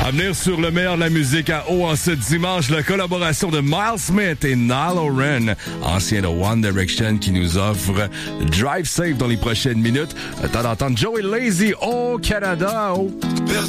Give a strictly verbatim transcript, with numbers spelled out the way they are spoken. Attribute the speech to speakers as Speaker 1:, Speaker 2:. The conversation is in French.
Speaker 1: À venir sur le meilleur de la musique à eau en ce dimanche, la collaboration de Miles Smith et Niall Horan, ancien de One Direction, qui nous offre Drive Safe dans les prochaines minutes. Le temps d'entendre Joey Lazy au Canada. Oh.